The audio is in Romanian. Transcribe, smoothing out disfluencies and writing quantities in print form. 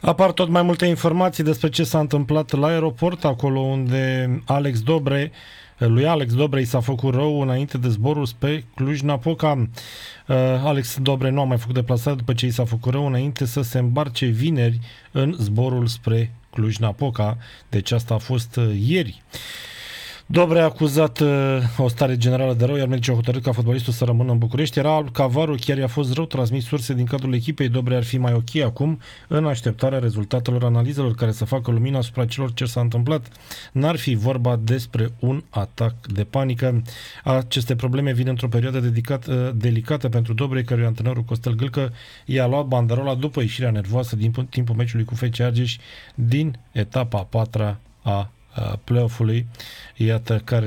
Apar tot mai multe informații despre ce s-a întâmplat la aeroport, acolo unde lui Alex Dobre i s-a făcut rău înainte de zborul spre Cluj-Napoca. Alex Dobre nu a mai făcut deplasare după ce i s-a făcut rău înainte să se îmbarce vineri în zborul spre Cluj-Napoca. Deci asta a fost ieri. Dobre a acuzat o stare generală de rău, iar medicii au hotărât ca fotbalistul să rămână în București. Era alb ca varul, chiar i-a fost rău, transmis surse din cadrul echipei. Dobre ar fi mai ok acum, în așteptarea rezultatelor analizelor care să facă lumină asupra celor ce s-a întâmplat. N-ar fi vorba despre un atac de panică. Aceste probleme vin într-o perioadă delicată pentru Dobre, căruia antrenorul Costel Gâlcă i-a luat banderola după ieșirea nervoasă din timpul meciului cu FC Argeș din etapa a 4-a a play-off-ului. Iată care